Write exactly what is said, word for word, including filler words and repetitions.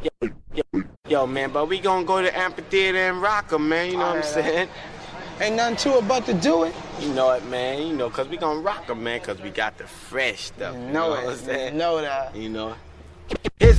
Yo, yo, yo, man, but we gonna go to the amphitheater and rock 'em, man, you know what I'm saying? Ain't nothing to it but to do it. You know it, man, you know, cause we gonna rock 'em, man, cause we got the fresh stuff, you know, know what it, I'm saying? you know that. You know